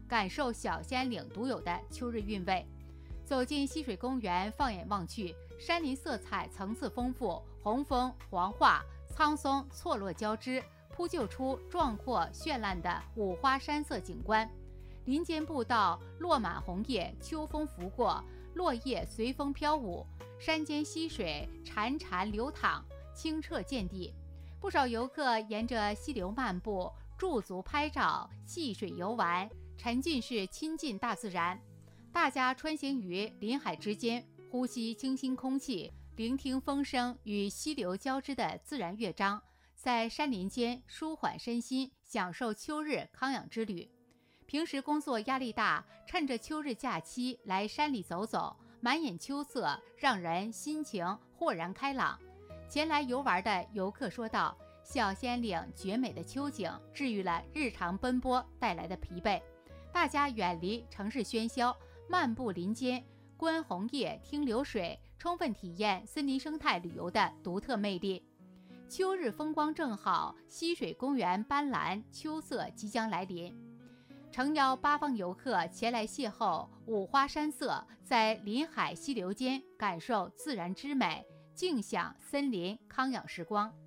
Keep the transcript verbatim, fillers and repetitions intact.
感受小兴安岭独有的秋日韵味。走进溪水公园，放眼望去，山林色彩层次丰富，红枫、黄桦、苍松错落交织，铺就出壮阔绚烂的五花山色景观。林间步道落满红叶，秋风拂过，落叶随风飘舞，山间溪水潺潺流淌，清澈见底。不少游客沿着溪流漫步，驻足拍照，戏水游玩，沉浸式亲近大自然。大家穿行于林海之间，呼吸清新空气，聆听风声与溪流交织的自然乐章，在山林间舒缓身心，享受秋日康养之旅。平时工作压力大，趁着秋日假期来山里走走，满眼秋色，让人心情豁然开朗。前来游玩的游客说道，小兴安岭绝美的秋景治愈了日常奔波带来的疲惫，大家远离城市喧嚣，漫步林间，观红叶，听流水，充分体验森林生态旅游的独特魅力。秋日风光正好，溪水公园斑斓，秋色即将来临。诚邀八方游客前来邂逅五花山色，在林海溪流间感受自然之美，静享森林康养时光。